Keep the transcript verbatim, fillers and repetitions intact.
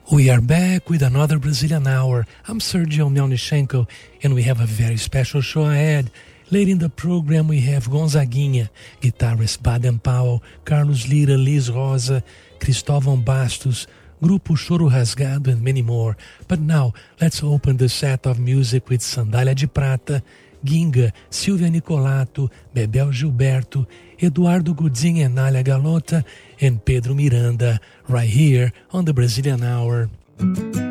We are back with another Brazilian Hour. I'm Sergio Melnichenko, and we have a very special show ahead. Later in the program, we have Gonzaguinha, guitarist Baden Powell, Carlos Lira, Liz Rosa, Cristóvão Bastos, Grupo Choro Rasgado, and many more. But now, let's open the set of music with Sandália de Prata, Ginga, Silvia Nicolato, Bebel Gilberto, Eduardo Gudin, Enália Galota, and Pedro Miranda, right here on the Brazilian Hour.